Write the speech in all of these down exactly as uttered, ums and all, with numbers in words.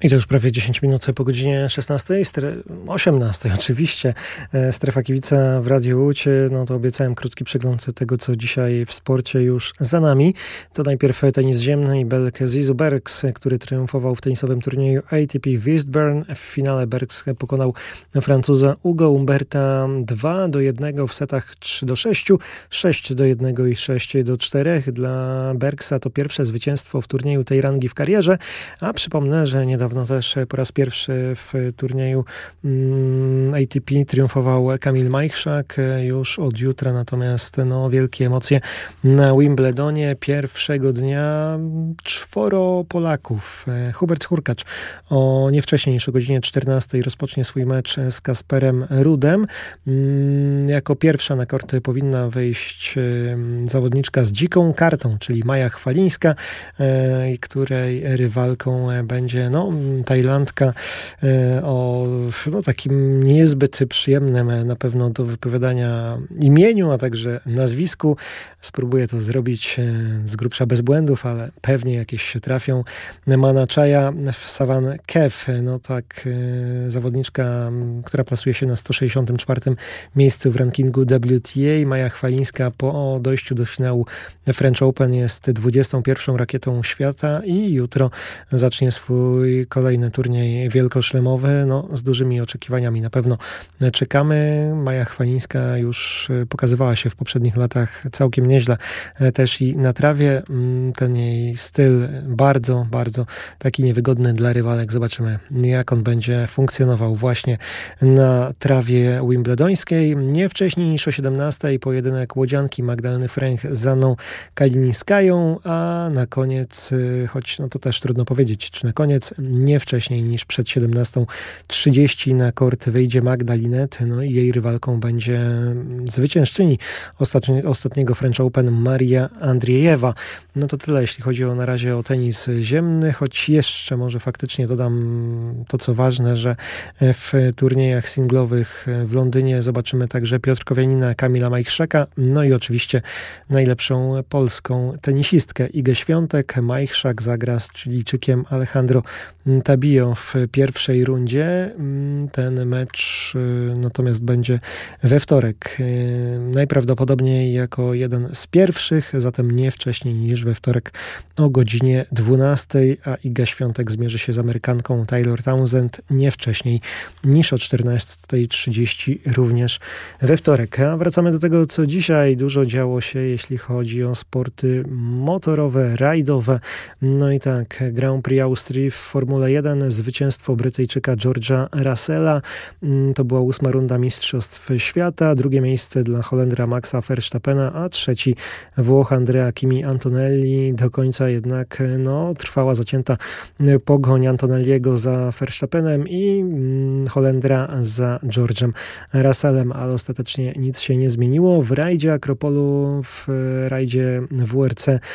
I to już prawie dziesięć minut po godzinie szesnastej, osiemnastej oczywiście. Strefa Kibica w Radiu Łódź. No to obiecałem krótki przegląd tego, co dzisiaj w sporcie już za nami. To najpierw tenis ziemny i Belg Zizou Bergs, który triumfował w tenisowym turnieju A T P w Eastbourne. W finale Bergs pokonał Francuza Ugo Umberta dwa do jednego w setach trzy do sześciu, sześć do jednego i sześć do czterech. Dla Bergsa to pierwsze zwycięstwo w turnieju tej rangi w karierze, a przypomnę, że niedawno No też po raz pierwszy w turnieju A T P triumfował Kamil Majchrzak. Już od jutra natomiast no, wielkie emocje na Wimbledonie. Pierwszego dnia czworo Polaków. Hubert Hurkacz o nie wcześniej niż o godzinie czternastej rozpocznie swój mecz z Kasperem Ruudem. Jako pierwsza na korty powinna wejść zawodniczka z dziką kartą, czyli Maja Chwalińska, której rywalką będzie no Tajlandka o no, takim niezbyt przyjemnym na pewno do wypowiadania imieniu, a także nazwisku. Spróbuję to zrobić z grubsza bez błędów, ale pewnie jakieś się trafią. Manachaja Savan Kev, no tak, zawodniczka, która plasuje się na sto sześćdziesiątym czwartym miejscu w rankingu W T A. Maja Chwalińska po dojściu do finału French Open jest dwudziestą pierwszą rakietą świata i jutro zacznie swój kolejny turniej wielkoszlemowy. No, z dużymi oczekiwaniami na pewno czekamy. Maja Chwalińska już pokazywała się w poprzednich latach całkiem nieźle też i na trawie. Ten jej styl bardzo, bardzo taki niewygodny dla rywalek. Zobaczymy, jak on będzie funkcjonował właśnie na trawie wimbledońskiej. Nie wcześniej niż o siedemnastej pojedynek łodzianki Magdaleny Fręch z Anną Kalinińskają, a na koniec, choć no to też trudno powiedzieć, czy na koniec, nie wcześniej niż przed siedemnastą trzydzieści na kort wyjdzie Magda Linette, no i jej rywalką będzie zwyciężczyni ostatni, ostatniego French Open Maria Andriejewa. No to tyle, jeśli chodzi o na razie o tenis ziemny, choć jeszcze może faktycznie dodam to, co ważne, że w turniejach singlowych w Londynie zobaczymy także Piotrkowianina, Kamila Majchrzaka, no i oczywiście najlepszą polską tenisistkę Igę Świątek. Majchrzak zagra z Chilijczykiem Alejandro Tabio w pierwszej rundzie. Ten mecz natomiast będzie we wtorek. Najprawdopodobniej jako jeden z pierwszych, zatem nie wcześniej niż we wtorek o godzinie dwunastej, a Iga Świątek zmierzy się z Amerykanką Taylor Townsend nie wcześniej niż o czternasta trzydzieści również we wtorek. A wracamy do tego, co dzisiaj. Dużo działo się, jeśli chodzi o sporty motorowe, rajdowe. No i tak, Grand Prix Austrii w Formule jeden, zwycięstwo Brytyjczyka George'a Russella. To była ósma runda Mistrzostw Świata, drugie miejsce dla Holendra Maxa Verstappena, a trzeci Włoch Andrea Kimi Antonelli. Do końca jednak no, trwała zacięta pogoń Antonelliego za Verstappenem i Holendra za George'em Russellem, ale ostatecznie nic się nie zmieniło. W rajdzie Akropolu, w rajdzie W R C,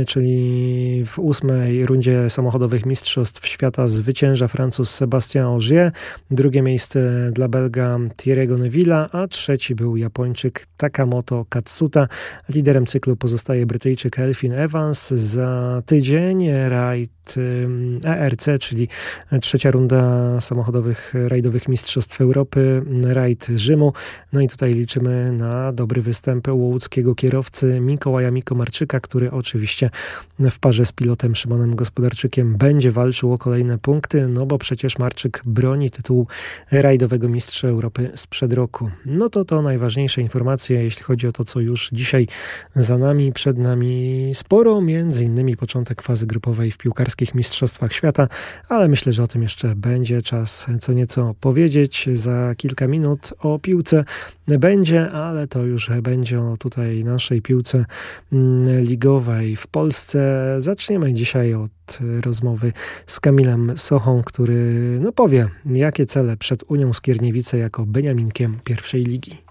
czyli w ósmej rundzie samochodowych Mistrzostw Świata zwycięża Francuz Sébastien Ogier, drugie miejsce dla Belga Thierry'ego Neville'a, a trzeci był Japończyk Takamoto Katsuta. Liderem cyklu pozostaje Brytyjczyk Elfyn Evans. Za tydzień rajd E R C, czyli trzecia runda samochodowych rajdowych Mistrzostw Europy, rajd Rzymu. No i tutaj liczymy na dobry występ łódzkiego kierowcy Mikołaja Mikomarczyka, który oczywiście w parze z pilotem Szymonem Gospodarczykiem będzie walczył o kolejne punkty, no bo przecież Marczyk broni tytułu rajdowego mistrza Europy sprzed roku. No to to najważniejsze informacje, jeśli chodzi o to, co już dzisiaj za nami, przed nami sporo, między innymi początek fazy grupowej w piłkarskiej Mistrzostwach Świata, ale myślę, że o tym jeszcze będzie czas co nieco powiedzieć. Za kilka minut o piłce będzie, ale to już będzie o tutaj naszej piłce ligowej w Polsce. Zaczniemy dzisiaj od rozmowy z Kamilem Sochą, który no powie, jakie cele przed Unią Skierniewice jako beniaminkiem pierwszej ligi.